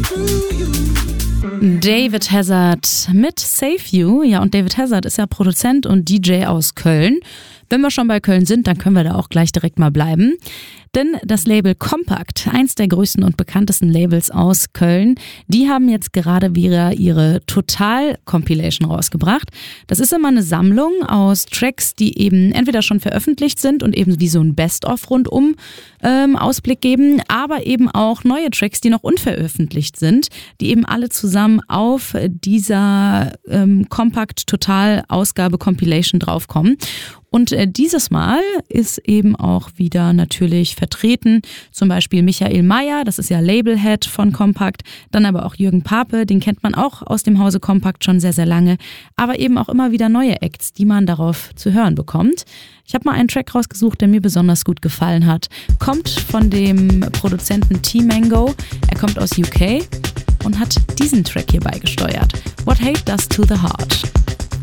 David Hazard mit Save You. Ja, und David Hazard ist ja Produzent und DJ aus Köln. Wenn wir schon bei Köln sind, dann können wir da auch gleich direkt mal bleiben. Denn das Label Kompakt, eins der größten und bekanntesten Labels aus Köln, die haben jetzt gerade wieder ihre Total-Compilation rausgebracht. Das ist immer eine Sammlung aus Tracks, die eben entweder schon veröffentlicht sind und eben wie so ein Best-of rundum Ausblick geben, aber eben auch neue Tracks, die noch unveröffentlicht sind, die eben alle zusammen auf dieser Kompakt-Total-Ausgabe-Compilation draufkommen. Und dieses Mal ist eben auch wieder natürlich vertreten, zum Beispiel Michael Mayer, das ist ja Labelhead von Kompakt, dann aber auch Jürgen Pape, den kennt man auch aus dem Hause Kompakt schon sehr, sehr lange, aber eben auch immer wieder neue Acts, die man darauf zu hören bekommt. Ich habe mal einen Track rausgesucht, der mir besonders gut gefallen hat. Kommt von dem Produzenten T-Mango, er kommt aus UK und hat diesen Track hier beigesteuert. What Hate Does to the Heart.